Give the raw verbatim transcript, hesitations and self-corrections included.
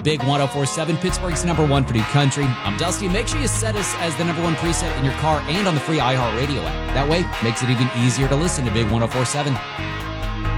Big one oh four seven, Pittsburgh's number one for new country. I'm Dusty. Make sure you set us as the number one preset in your car and on the free iHeartRadio app. That way, makes it even easier to listen to Big one oh four seven.